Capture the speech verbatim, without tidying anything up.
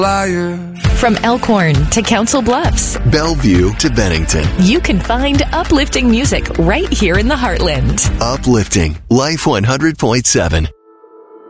Liar. From Elkhorn to Council Bluffs, Bellevue to Bennington, you can find uplifting music right here in the heartland. Uplifting Life one hundred point seven.